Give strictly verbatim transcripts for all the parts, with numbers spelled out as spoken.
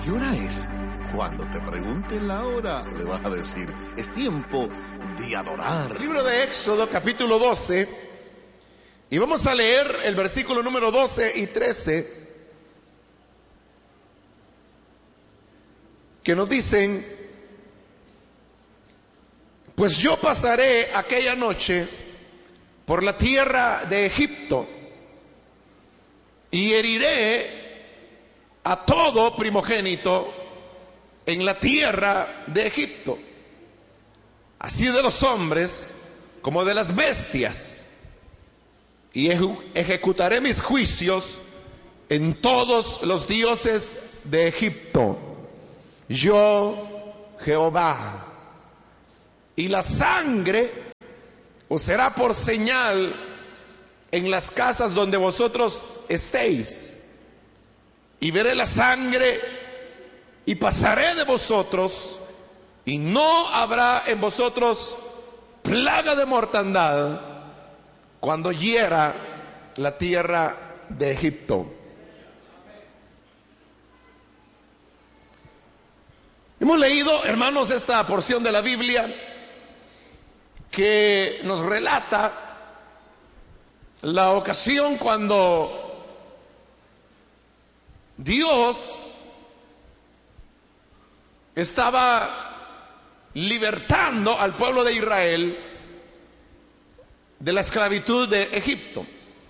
¿Qué hora es? Cuando te pregunten la hora, le vas a decir, es tiempo de adorar. Libro de Éxodo, capítulo doce, y vamos a leer el versículo número doce y trece, que nos dicen: pues yo pasaré aquella noche por la tierra de Egipto y heriré a todo primogénito en la tierra de Egipto, así de los hombres como de las bestias, y ejecutaré mis juicios en todos los dioses de Egipto. Yo, Jehová. Y la sangre os será por señal en las casas donde vosotros estéis. Y veré la sangre y pasaré de vosotros, y no habrá en vosotros plaga de mortandad cuando hiera la tierra de Egipto. Hemos leído, hermanos, esta porción de la Biblia que nos relata la ocasión cuando Dios estaba libertando al pueblo de Israel de la esclavitud de Egipto.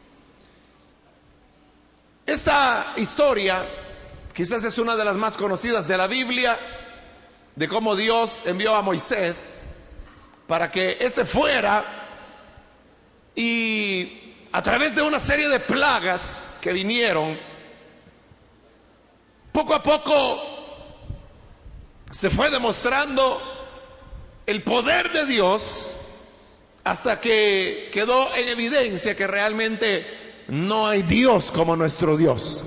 Esta historia quizás es una de las más conocidas de la Biblia, de cómo Dios envió a Moisés para que éste fuera y a través de una serie de plagas que vinieron, poco a poco se fue demostrando el poder de Dios, hasta que quedó en evidencia que realmente no hay Dios como nuestro Dios.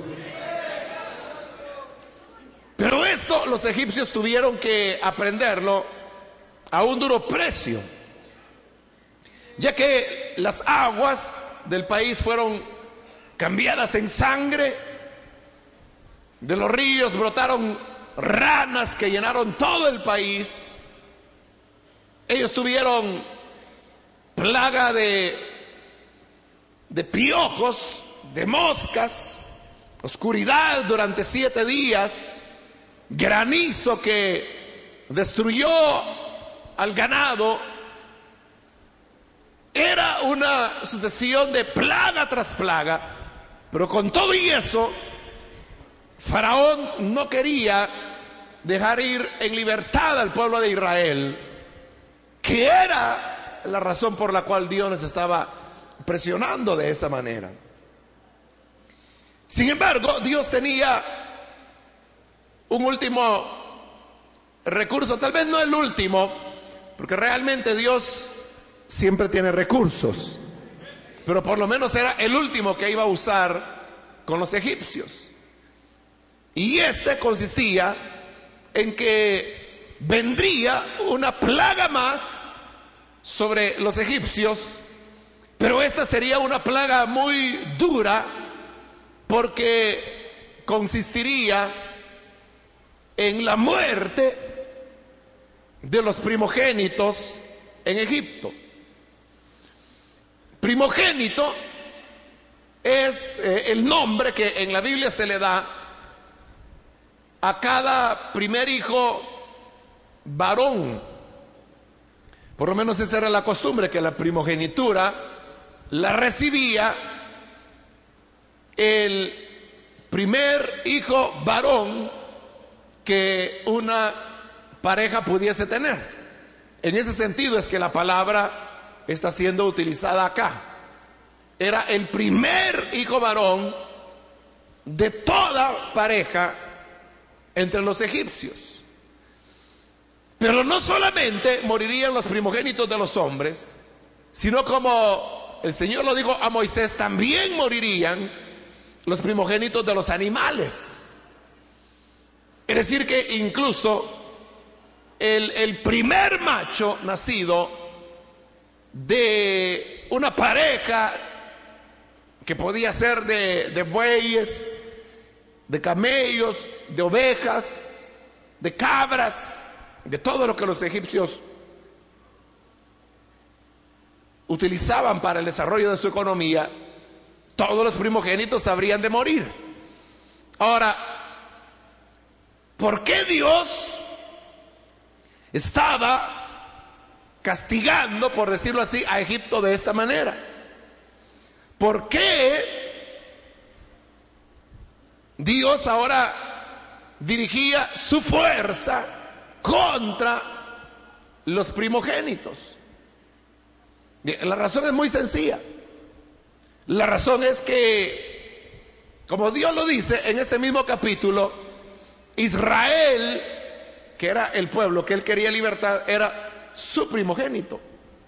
Pero esto los egipcios tuvieron que aprenderlo a un duro precio, ya que las aguas del país fueron cambiadas en sangre, de los ríos brotaron ranas que llenaron todo el país. Ellos tuvieron plaga de, de piojos, de moscas, oscuridad durante siete días, granizo que destruyó al ganado. Era una sucesión de plaga tras plaga, pero con todo y eso, Faraón no quería dejar ir en libertad al pueblo de Israel, que era la razón por la cual Dios les estaba presionando de esa manera. Sin embargo, Dios tenía un último recurso, tal vez no el último, porque realmente Dios siempre tiene recursos, pero por lo menos era el último que iba a usar con los egipcios. Y este consistía en que vendría una plaga más sobre los egipcios, pero esta sería una plaga muy dura, porque consistiría en la muerte de los primogénitos en Egipto. Primogénito es eh, el nombre que en la Biblia se le da a cada primer hijo varón. Por lo menos esa era la costumbre, que la primogenitura la recibía el primer hijo varón que una pareja pudiese tener. En ese sentido es que la palabra está siendo utilizada acá. Era el primer hijo varón de toda pareja entre los egipcios. Pero no solamente morirían los primogénitos de los hombres, sino, como el Señor lo dijo a Moisés, también morirían los primogénitos de los animales. Es decir, que incluso el, el primer macho nacido de una pareja que podía ser de, de bueyes, de camellos, de ovejas, de cabras, de todo lo que los egipcios utilizaban para el desarrollo de su economía, todos los primogénitos habrían de morir. Ahora, ¿por qué Dios estaba castigando, por decirlo así, a Egipto de esta manera? ¿Por qué Dios ahora dirigía su fuerza contra los primogénitos? La razón es muy sencilla. La razón es que, como Dios lo dice en este mismo capítulo, Israel, que era el pueblo que él quería libertar, era su primogénito.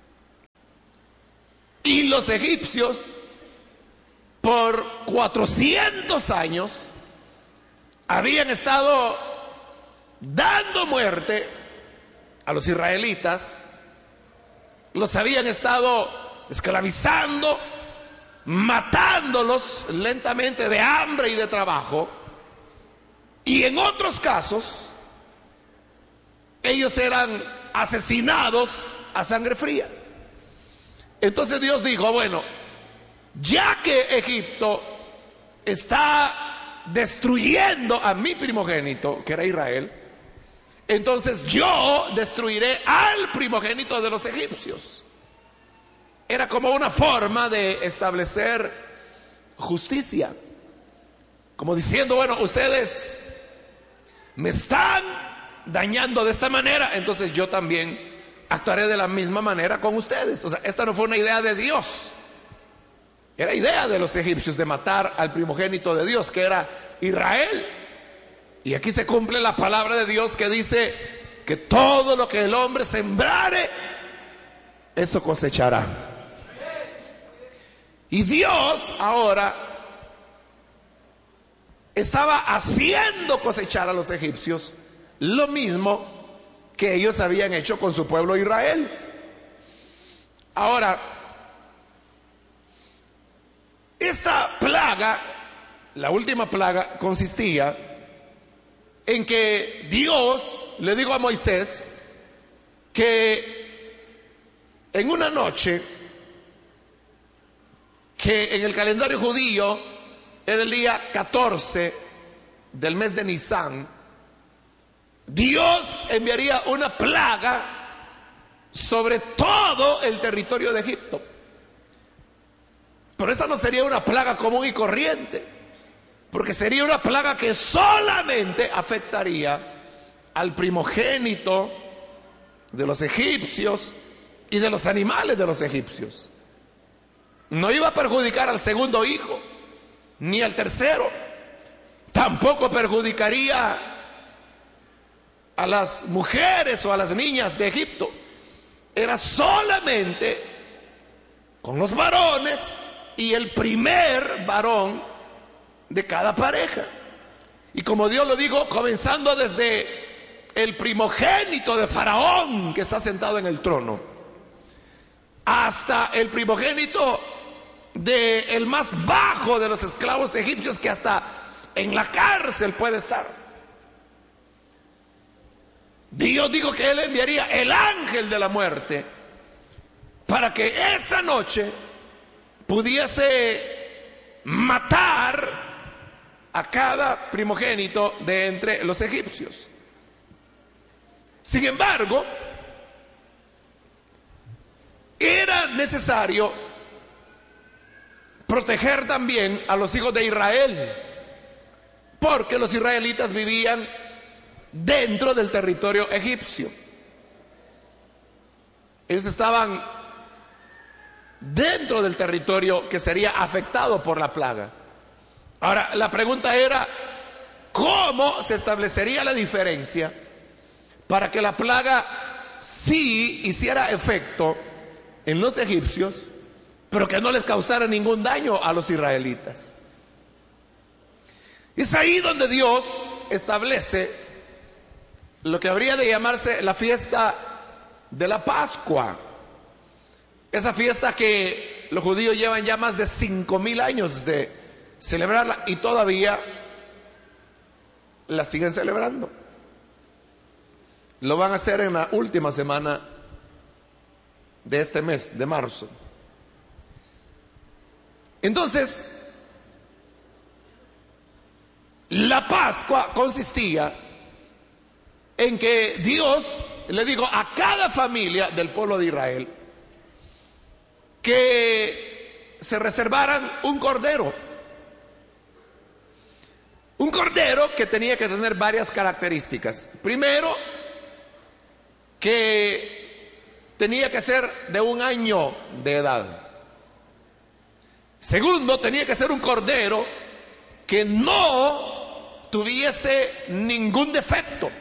Y los egipcios, por cuatrocientos años, habían estado dando muerte a los israelitas, los habían estado esclavizando, matándolos lentamente de hambre y de trabajo, y en otros casos ellos eran asesinados a sangre fría. Entonces Dios dijo, bueno, ya que Egipto está destruyendo a mi primogénito, que era Israel, entonces yo destruiré al primogénito de los egipcios. Era como una forma de establecer justicia, como diciendo, bueno, ustedes me están dañando de esta manera, entonces yo también actuaré de la misma manera con ustedes. O sea, esta no fue una idea de Dios, era idea de los egipcios de matar al primogénito de Dios, que era Israel. Y aquí se cumple la palabra de Dios que dice que todo lo que el hombre sembrare, eso cosechará. Y Dios ahora estaba haciendo cosechar a los egipcios lo mismo que ellos habían hecho con su pueblo Israel. Ahora, esta plaga, la última plaga, consistía en que Dios le dijo a Moisés que en una noche, que en el calendario judío era el día catorce del mes de Nisán, Dios enviaría una plaga sobre todo el territorio de Egipto. Pero esa no sería una plaga común y corriente, porque sería una plaga que solamente afectaría al primogénito de los egipcios y de los animales de los egipcios. No iba a perjudicar al segundo hijo, ni al tercero. Tampoco perjudicaría a las mujeres o a las niñas de Egipto. Era solamente con los varones y el primer varón de cada pareja. Y como Dios lo dijo, comenzando desde el primogénito de Faraón, que está sentado en el trono, hasta el primogénito de el más bajo de los esclavos egipcios, que hasta en la cárcel puede estar. Dios dijo que Él enviaría el ángel de la muerte para que esa noche pudiese matar a cada primogénito de entre los egipcios. Sin embargo, era necesario proteger también a los hijos de Israel, porque los israelitas vivían dentro del territorio egipcio. Ellos estaban dentro del territorio que sería afectado por la plaga. Ahora, la pregunta era, ¿cómo se establecería la diferencia para que la plaga sí hiciera efecto en los egipcios, pero que no les causara ningún daño a los israelitas? Es ahí donde Dios establece lo que habría de llamarse la fiesta de la Pascua. Esa fiesta que los judíos llevan ya más de cinco mil años de celebrarla, y todavía la siguen celebrando. Lo van a hacer en la última semana de este mes, de marzo. Entonces, la Pascua consistía en que Dios le dijo a cada familia del pueblo de Israel que se reservaran un cordero. Un cordero que tenía que tener varias características. Primero, que tenía que ser de un año de edad. Segundo, tenía que ser un cordero que no tuviese ningún defecto.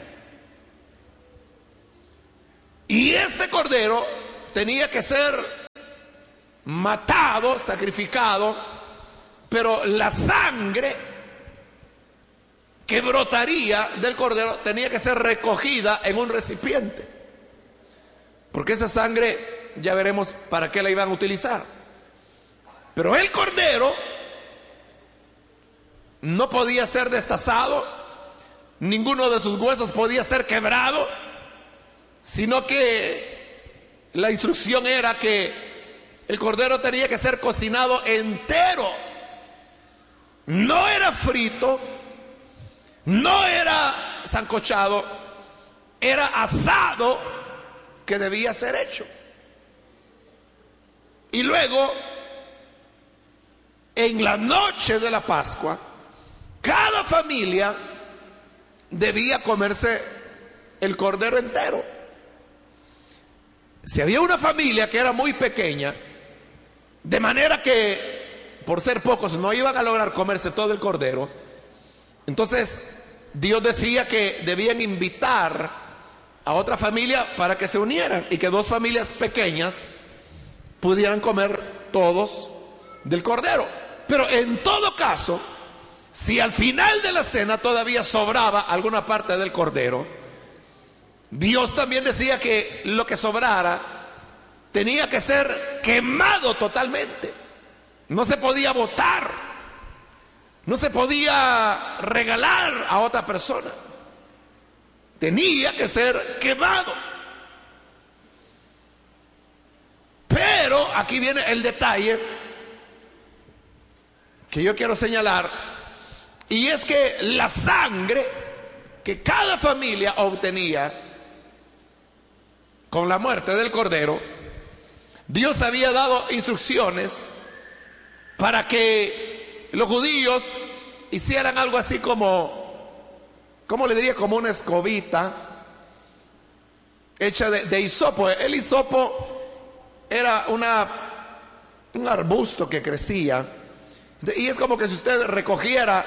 Y este cordero tenía que ser matado, sacrificado, pero la sangre que brotaría del cordero tenía que ser recogida en un recipiente. Porque esa sangre, ya veremos para qué la iban a utilizar. Pero el cordero no podía ser destazado, ninguno de sus huesos podía ser quebrado, sino que la instrucción era que el cordero tenía que ser cocinado entero. No era frito, no era sancochado, era asado que debía ser hecho. Y luego, en la noche de la Pascua, cada familia debía comerse el cordero entero. Si había una familia que era muy pequeña, de manera que por ser pocos no iban a lograr comerse todo el cordero, entonces Dios decía que debían invitar a otra familia para que se unieran y que dos familias pequeñas pudieran comer todos del cordero. Pero en todo caso, si al final de la cena todavía sobraba alguna parte del cordero, Dios también decía que lo que sobrara tenía que ser quemado totalmente. No se podía botar, no se podía regalar a otra persona. Tenía que ser quemado. Pero aquí viene el detalle que yo quiero señalar, y es que la sangre que cada familia obtenía con la muerte del cordero, Dios había dado instrucciones para que los judíos hicieran algo así como, ¿cómo le diría? Como una escobita hecha de, de hisopo. El hisopo era una, un arbusto que crecía, y es como que si usted recogiera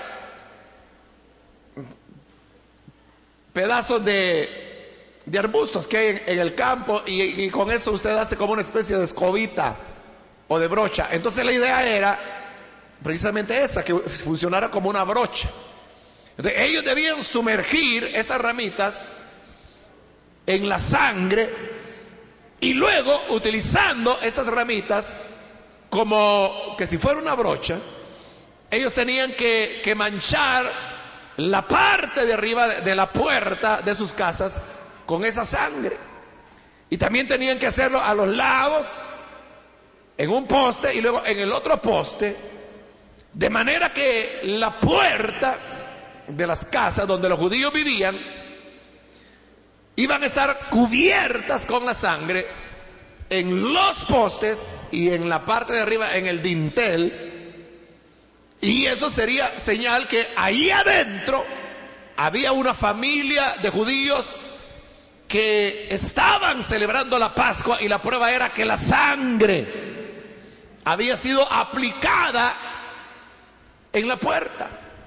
pedazos de de arbustos que hay en, en el campo, y, y con eso usted hace como una especie de escobita o de brocha. Entonces la idea era precisamente esa, que funcionara como una brocha. Entonces ellos debían sumergir estas ramitas en la sangre y luego, utilizando estas ramitas como que si fuera una brocha, ellos tenían que, que manchar la parte de arriba de, de la puerta de sus casas con esa sangre. Y también tenían que hacerlo a los lados, en un poste y luego en el otro poste, de manera que la puerta de las casas donde los judíos vivían iban a estar cubiertas con la sangre en los postes y en la parte de arriba, en el dintel. Y eso sería señal que ahí adentro había una familia de judíos que estaban celebrando la Pascua, y la prueba era que la sangre había sido aplicada en la puerta.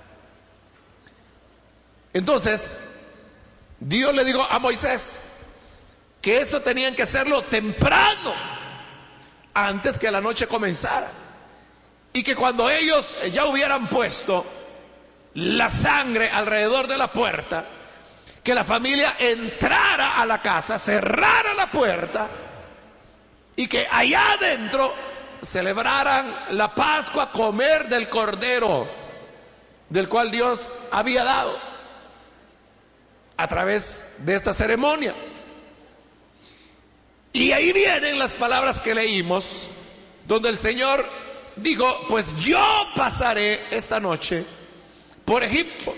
Entonces Dios le dijo a Moisés que eso tenían que hacerlo temprano, antes que la noche comenzara, y que cuando ellos ya hubieran puesto la sangre alrededor de la puerta, que la familia entrara a la casa, cerrara la puerta, y que allá adentro celebraran la Pascua, comer del cordero del cual Dios había dado. a través de esta ceremonia. Y ahí vienen las palabras que leímos, donde el Señor dijo, pues yo pasaré esta noche por Egipto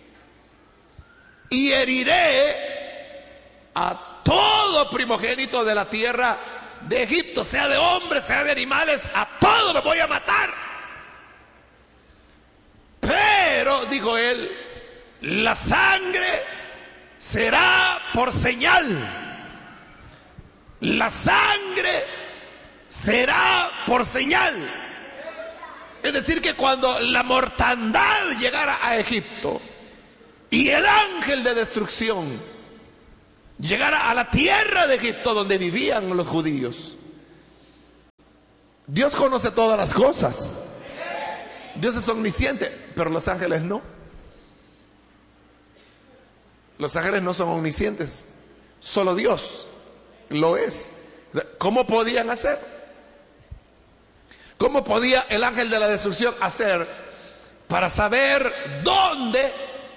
y heriré a todo primogénito de la tierra de Egipto, sea de hombres, sea de animales, a todos los voy a matar. Pero, dijo él, la sangre será por señal. La sangre será por señal. Es decir, que cuando la mortandad llegara a Egipto y el ángel de destrucción llegara a la tierra de Egipto donde vivían los judíos, Dios conoce todas las cosas. Dios es omnisciente, pero los ángeles no. Los ángeles no son omniscientes, solo Dios lo es. ¿Cómo podían hacer? ¿Cómo podía el ángel de la destrucción hacer para saber dónde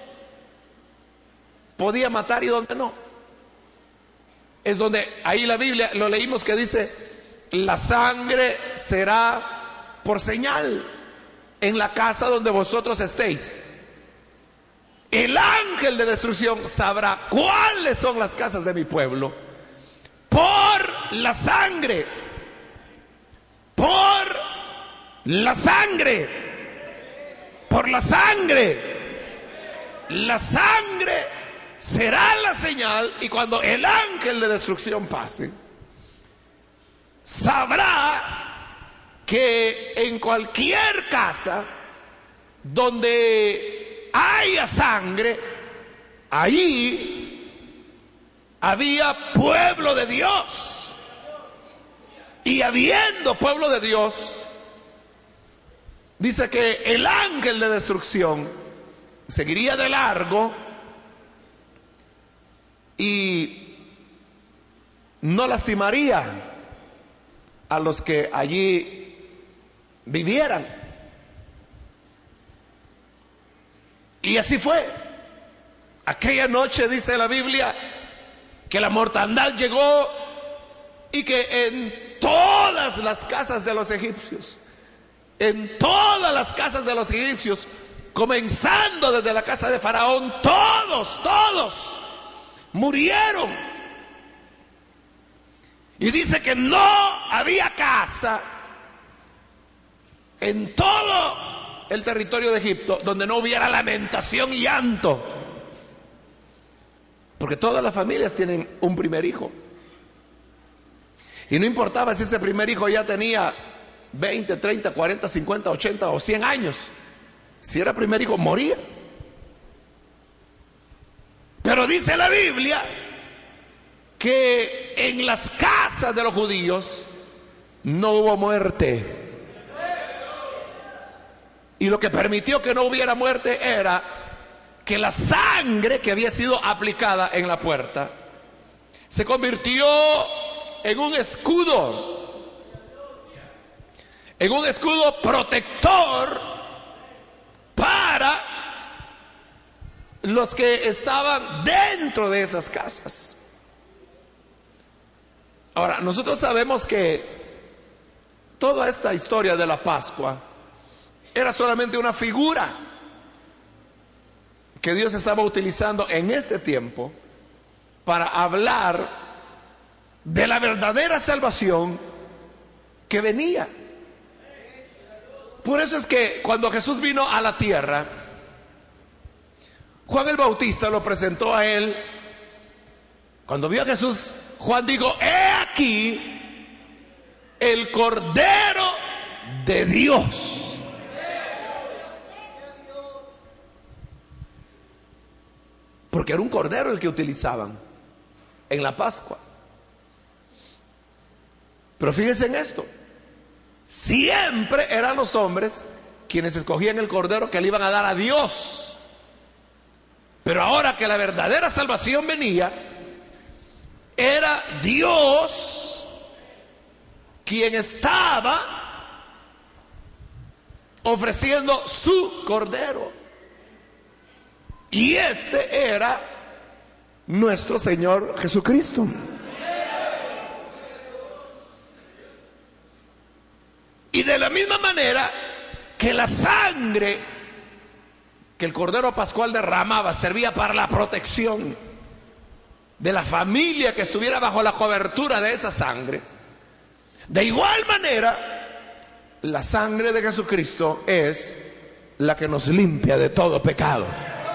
podía matar y dónde no? Es donde ahí la Biblia lo leímos que dice, la sangre será por señal en la casa donde vosotros estéis. El ángel de destrucción sabrá cuáles son las casas de mi pueblo por la sangre, por la sangre, por la sangre. La sangre será la señal, y cuando el ángel de destrucción pase, sabrá que en cualquier casa donde haya sangre, allí había pueblo de Dios. Y habiendo pueblo de Dios, dice que el ángel de destrucción seguiría de largo y no lastimaría a los que allí vivieran. Y así fue. Aquella noche dice la Biblia que la mortandad llegó y que en todas las casas de los egipcios, en todas las casas de los egipcios, comenzando desde la casa de Faraón, todos, todos murieron. Y dice que no había casa en todo el territorio de Egipto donde no hubiera lamentación y llanto, porque todas las familias tienen un primer hijo, y no importaba si ese primer hijo ya tenía veinte, treinta, cuarenta, cincuenta, ochenta o cien años, si era primer hijo moría. Pero dice la Biblia que en las casas de los judíos no hubo muerte. Y lo que permitió que no hubiera muerte era que la sangre que había sido aplicada en la puerta se convirtió en un escudo, en un escudo protector para los que estaban dentro de esas casas. Ahora, nosotros sabemos que toda esta historia de la Pascua era solamente una figura que Dios estaba utilizando en este tiempo para hablar de la verdadera salvación que venía. Por eso es que cuando Jesús vino a la tierra, Juan el Bautista lo presentó a él. Cuando vio a Jesús, Juan dijo: he aquí el Cordero de Dios. Porque era un cordero el que utilizaban en la Pascua. Pero fíjense en esto: siempre eran los hombres quienes escogían el cordero que le iban a dar a Dios. Pero ahora que la verdadera salvación venía, era Dios quien estaba ofreciendo su cordero. Y este era nuestro Señor Jesucristo. Y de la misma manera que la sangre que el Cordero Pascual derramaba servía para la protección de la familia que estuviera bajo la cobertura de esa sangre, de igual manera la sangre de Jesucristo es la que nos limpia de todo pecado.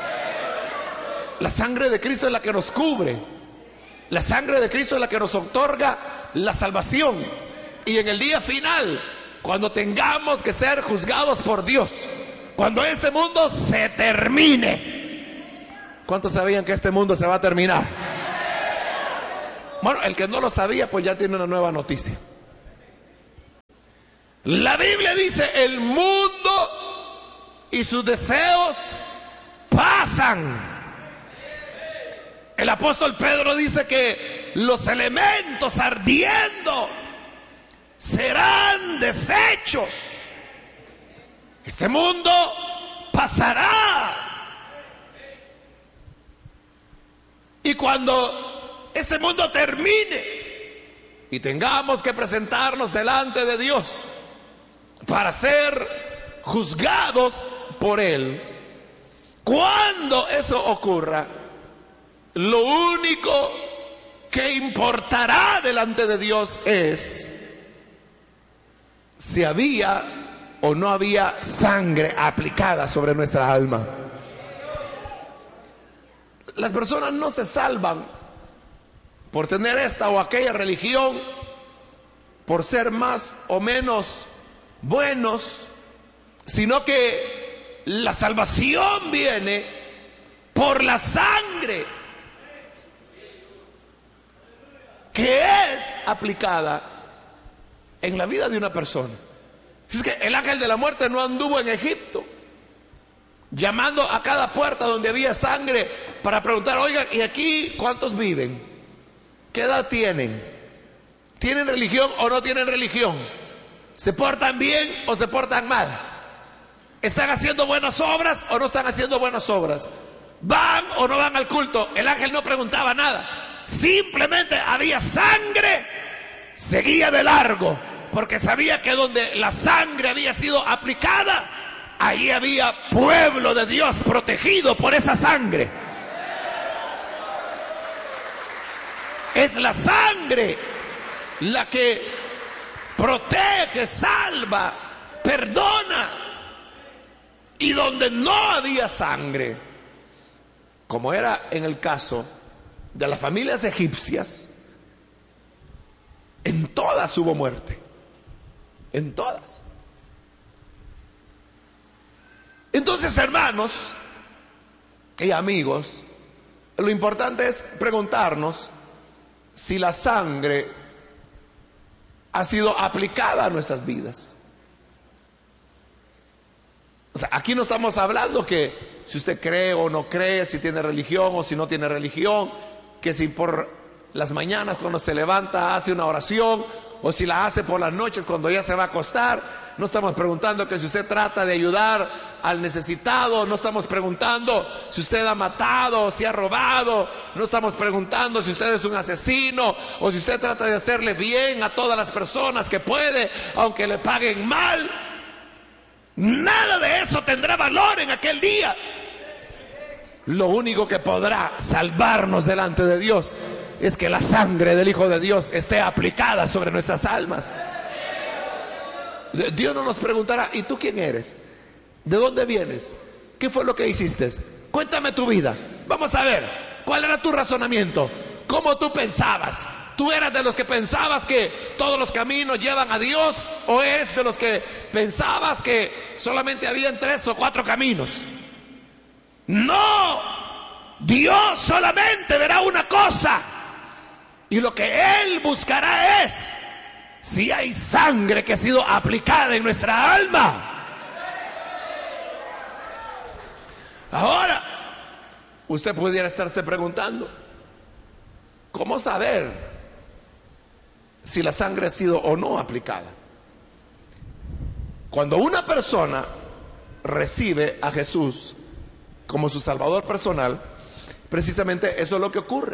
La sangre de Cristo es la que nos cubre. La sangre de Cristo es la que nos otorga la salvación. Y en el día final, cuando tengamos que ser juzgados por Dios, cuando este mundo se termine, ¿cuántos sabían que este mundo se va a terminar? Bueno, el que no lo sabía, pues ya tiene una nueva noticia. La Biblia dice: el mundo y sus deseos pasan. El apóstol Pedro dice que los elementos ardiendo serán deshechos. Este mundo pasará. Y cuando este mundo termine y tengamos que presentarnos delante de Dios para ser juzgados por Él, cuando eso ocurra, lo único que importará delante de Dios es si había o no había sangre aplicada sobre nuestra alma. Las personas no se salvan por tener esta o aquella religión, por ser más o menos buenos, sino que la salvación viene por la sangre que es aplicada en la vida de una persona. Si es que el ángel de la muerte no anduvo en Egipto llamando a cada puerta donde había sangre para preguntar: oigan, ¿y aquí cuántos viven? ¿Qué edad tienen? ¿Tienen religión o no tienen religión? ¿Se portan bien o se portan mal? ¿Están haciendo buenas obras o no están haciendo buenas obras? ¿Van o no van al culto? El ángel no preguntaba nada. Simplemente había sangre, seguía de largo, porque sabía que donde la sangre había sido aplicada, allí había pueblo de Dios protegido por esa sangre. Es la sangre la que protege, salva, perdona. Y donde no había sangre, como era en el caso de las familias egipcias, en todas hubo muerte. En todas. Entonces, hermanos y amigos, lo importante es preguntarnos si la sangre ha sido aplicada a nuestras vidas. O sea, aquí no estamos hablando que si usted cree o no cree, si tiene religión o si no tiene religión, que si por las mañanas cuando se levanta hace una oración, o si la hace por las noches cuando ya se va a acostar. No estamos preguntando que si usted trata de ayudar al necesitado, no estamos preguntando si usted ha matado o si ha robado, no estamos preguntando si usted es un asesino o si usted trata de hacerle bien a todas las personas que puede, aunque le paguen mal. Nada de eso tendrá valor en aquel día. Lo único que podrá salvarnos delante de Dios es que la sangre del Hijo de Dios esté aplicada sobre nuestras almas. Dios no nos preguntará: ¿y tú quién eres? ¿De dónde vienes? ¿Qué fue lo que hiciste? Cuéntame tu vida. Vamos a ver, ¿cuál era tu razonamiento? ¿Cómo tú pensabas? ¿Tú eras de los que pensabas que todos los caminos llevan a Dios? ¿O eres de los que pensabas que solamente habían tres o cuatro caminos? No, Dios solamente verá una cosa, y lo que Él buscará es si hay sangre que ha sido aplicada en nuestra alma. Ahora, usted pudiera estarse preguntando: ¿cómo saber si la sangre ha sido o no aplicada? Cuando una persona recibe a Jesús como su Salvador personal, precisamente eso es lo que ocurre.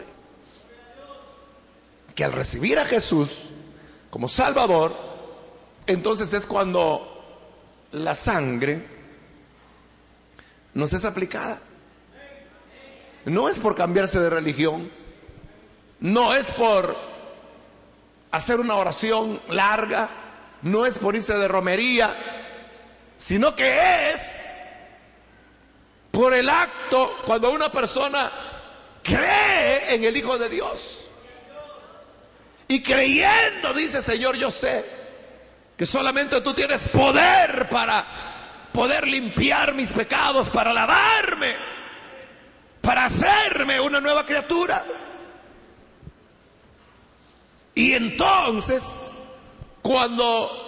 Que al recibir a Jesús como Salvador, entonces es cuando la sangre nos es aplicada. No es por cambiarse de religión, no es por hacer una oración larga, no es por irse de romería, sino que es por el acto cuando una persona cree en el Hijo de Dios. Y creyendo dice: Señor, yo sé que solamente tú tienes poder para poder limpiar mis pecados, para lavarme, para hacerme una nueva criatura. Y entonces, cuando